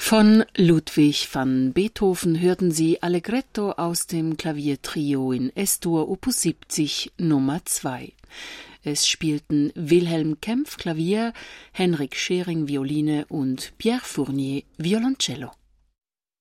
Von Ludwig van Beethoven hörten Sie Allegretto aus dem Klaviertrio in S-Dur Opus 70 Nummer 2. Es spielten Wilhelm Kempff Klavier, Henrik Schering Violine und Pierre Fournier Violoncello.